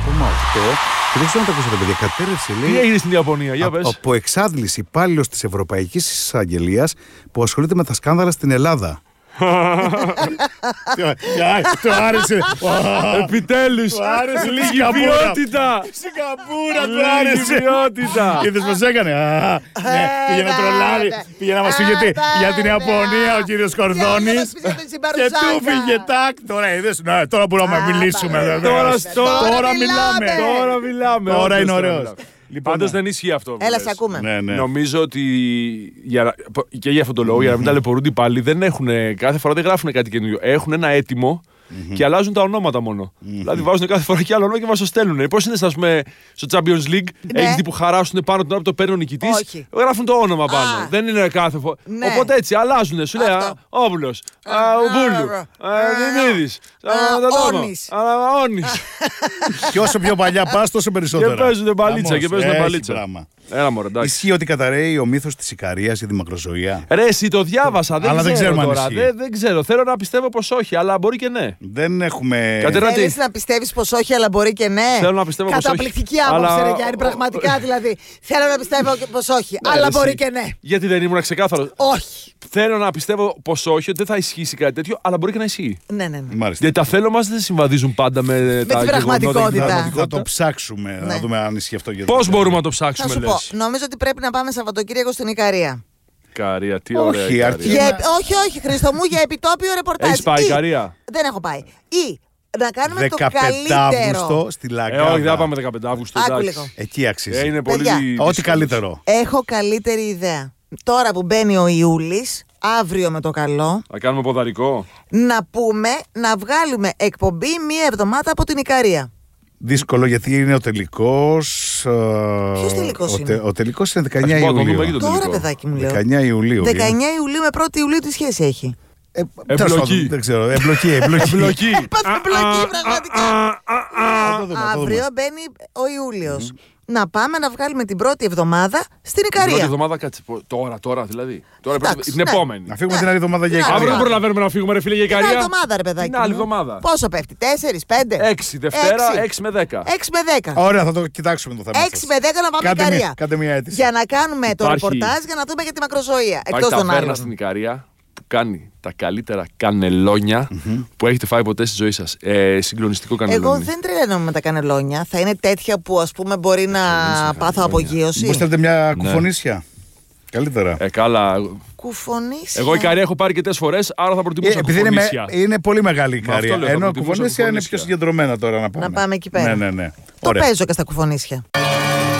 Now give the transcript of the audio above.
και δεν ξέρω αν το ακούσατε, παιδιά. Κατέρευσε, λέει. Τι έγινε στην Ιαπωνία, για πες. Από εξάντληση υπάλληλος της Ευρωπαϊκής Εισαγγελίας που ασχολείται με τα σκάνδαλα στην Ελλάδα. Του άρεσε. Επιτέλους. Του άρεσε. Λίγη ποιότητα. Σιγκαμπούρα του άρεσε. Λίγη ποιότητα. Είδες πως έκανε. Πήγε να τρολάρει. Πήγε να μας φύγει για την Ιαπωνία ο κύριος Κορδόνης. Και του φύγε τάκ. Τώρα είδες. Τώρα μπορούμε να μιλήσουμε. Τώρα μιλάμε. Τώρα είναι ωραίος. Πάντως δεν ισχύει αυτό. Έλα, σε ακούμε. Ναι. Νομίζω ότι και για αυτόν τον λόγο, για να μην ταλαιπωρούνται πάλι, δεν έχουν, κάθε φορά δεν γράφουν κάτι καινούριο. Έχουν ένα έτοιμο και αλλάζουν τα ονόματα μόνο. Δηλαδή βάζουν κάθε φορά και άλλο όνομα και μας το στέλνουν. Πώς είναι, ας πούμε, στο Champions League, έχει δει που χαράσουν πάνω την ώρα που το παίρνει ο νικητής. Γράφουν το όνομα πάνω. Δεν είναι κάθε φορά. Οπότε έτσι αλλάζουν. Σου λέει Όβουλος, Βούλου, Δημήτρης, Όνης. Και όσο πιο παλιά πας, τόσο περισσότερα. Και παίζουν μπαλίτσα. Έλα μωρέ, εντάξει. Ισχύει ότι καταραίει ο μύθος της Ικαρίας για τη μακροζωία. Ρε, εσύ το διάβασα. Αλλά δεν ξέρουμε αν ισχύει. Δεν ξέρω. Θέλω να πιστεύω πως όχι, αλλά μπορεί και ναι. Δεν έχουμε. Θέλεις να πιστεύεις πως όχι, αλλά μπορεί και ναι. Θέλω να πιστεύω πως όχι. Καταπληκτική άποψη, ρε Γιάννη, πραγματικά δηλαδή. Θέλω να πιστεύω πως όχι, αλλά μπορεί και ναι. Γιατί δεν ήμουν ξεκάθαρος. Όχι. Θέλω να πιστεύω πως όχι, ότι δεν θα ισχύσει κάτι τέτοιο, αλλά μπορεί και να ισχύει. Ναι. Μάλιστα. Γιατί τα θέλω μας δεν συμβαδίζουν πάντα με τα πραγματικότητα. Θα το ψάξουμε να δούμε αν ισχύει αυτό. Πώς μπορούμε να το ψάξουμε, λες? Θα σου πω, νομίζω ότι πρέπει να πάμε Σαββατοκύριακο στην Ικαρία. Ικαρία, τι ωραία. Όχι, Χρήστο μου, για επιτόπιο ρεπορτάζ. Έχεις πάει Ικαρία? Δεν έχω πάει. Ή να κάνουμε το 15 καλύτερο. Αύγουστο στη Λαγκάδα. Όχι, δεν πάμε 15 Αύγουστο. Εκεί αξίζει. Είναι πολύ. Ό,τι καλύτερο. Έχω καλύτερη ιδέα. Τώρα που μπαίνει ο Ιούλης, αύριο με το καλό, Θα κάνουμε ποδαρικό. να βγάλουμε εκπομπή μία εβδομάδα από την Ικαρία. Δύσκολο γιατί είναι ο τελικός. Ποιος τελικός είναι? Ο τελικός είναι 19 Ιουλίου. Τώρα, παιδάκι μου, λέω. 19 Ιουλίου. 19 Ιουλίου με 1η Ιουλίου τι σχέση έχει? Εμπλοκή. Δεν ξέρω. Εμπλοκή. Εμπλοκή, πραγματικά. Αύριο μπαίνει ο Ιούλιος. Να πάμε να βγάλουμε την πρώτη εβδομάδα στην Ικαρία. Την πρώτη εβδομάδα, κάτσε. Τώρα δηλαδή. Την επόμενη. Να φύγουμε την άλλη εβδομάδα για Ικαρία. Αύριο δεν προλαβαίνουμε να φύγουμε, ρε φίλε, για Ικαρία. Την άλλη εβδομάδα, ρε παιδάκι. Την άλλη εβδομάδα. Πόσο πέφτει, 4, 5. 6 Δευτέρα, 6 με 10. 6 με 10. Ωραία, θα το κοιτάξουμε το θέμα. 6 με 10 να πάμε Ικαρία. Κάντε μια αίτηση. Για να κάνουμε το ρεπορτάζ για να δούμε για τη μακροζωία. Εκτός των άλλων. Στην Ικαρία που κάνει τα καλύτερα κανελόνια που έχετε φάει ποτέ στη ζωή σας. Συγκλονιστικό κανελόνι. Εγώ δεν τρελαίνομαι με τα κανελόνια. Θα είναι τέτοια που ας πούμε μπορεί να πάθω απογείωση. Πώς θέλετε μια κουφονίσια? Καλύτερα. Καλά. Κουφονίσια. Εγώ Ικαρία έχω πάρει και 4 φορές, άρα θα προτιμούσα κουφονίσια. Είναι πολύ μεγάλη η Ικαρία. Ενώ κουφονίσια είναι πιο συγκεντρωμένα τώρα να πάμε. Να πάμε εκεί πέρα. Ναι. Το παίζω και στα κουφονίσια.